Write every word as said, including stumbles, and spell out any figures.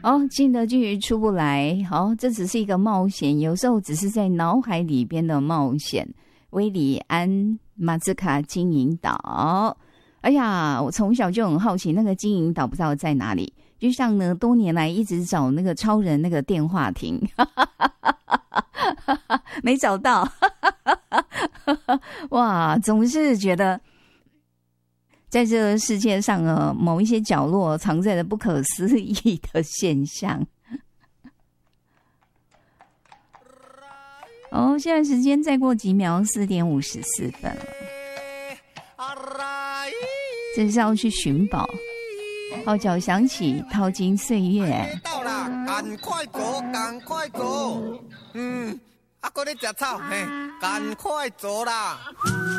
哦，进得去出不来，好、哦，这只是一个冒险，有时候只是在脑海里边的冒险。威里安马兹卡金银岛，哎呀，我从小就很好奇那个金银岛不知道在哪里，就像呢多年来一直找那个超人那个电话亭，没找到，哇，总是觉得在这个世界上啊，某一些角落藏在了不可思议的现象。哦，现在时间再过几秒，四点五十四分了。这是要去寻宝，号角响起，淘金岁月。 到啦，赶快走，赶快走。嗯，啊，搁咧食草，嘿，赶快走啦。